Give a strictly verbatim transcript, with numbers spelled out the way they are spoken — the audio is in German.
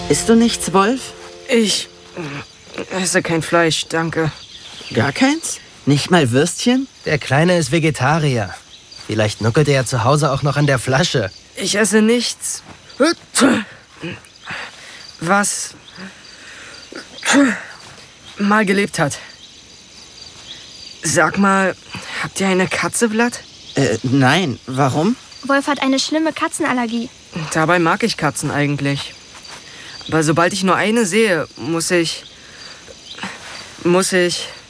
Isst du nichts, Wolf? Ich esse kein Fleisch, danke. Gar keins? Nicht mal Würstchen? Der Kleine ist Vegetarier. Vielleicht nuckelt er zu Hause auch noch an der Flasche. Ich esse nichts, was mal gelebt hat. Sag mal, habt ihr eine Katze, Vlad? Äh, nein. Warum? Wolf hat eine schlimme Katzenallergie. Dabei mag ich Katzen eigentlich. Aber sobald ich nur eine sehe, muss ich... muss ich...